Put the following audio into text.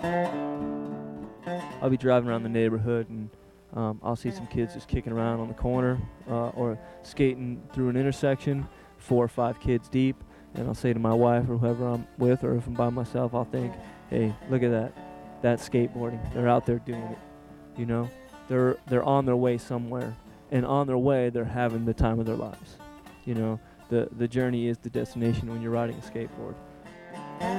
I'll be driving around the neighborhood and I'll see some kids just kicking around on the corner or skating through an intersection, 4 or 5 kids deep, and I'll say to my wife or whoever I'm with, or if I'm by myself, I'll think, hey, look at that. That's skateboarding. They're out there doing it. You know, they're on their way somewhere, and on their way, they're having the time of their lives. You know, the journey is the destination when you're riding a skateboard.